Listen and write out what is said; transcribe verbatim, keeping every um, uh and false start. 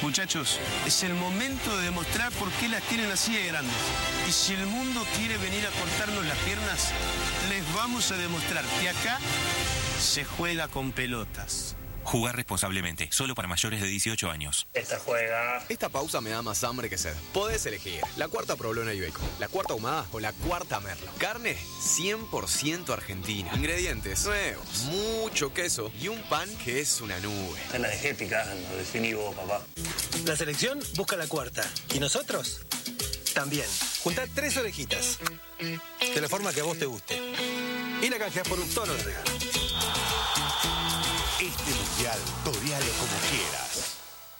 Muchachos, es el momento de demostrar por qué las tienen así de grandes. Y si el mundo quiere venir a cortarnos las piernas, les vamos a demostrar que acá se juega con pelotas. Jugar responsablemente, solo para mayores de dieciocho años. Esta juega... Esta pausa me da más hambre que sed. Podés elegir la cuarta provolona Ibeco, la cuarta ahumada o la cuarta merlo. Carne cien por ciento argentina. Ingredientes nuevos, mucho queso y un pan que es una nube. Te la dejé picando, definí vos, papá. La selección busca la cuarta. ¿Y nosotros? También. Juntá tres orejitas. De la forma que a vos te guste. Y la canjeás por un tono de regalo. Este mundial, torealo como quieras.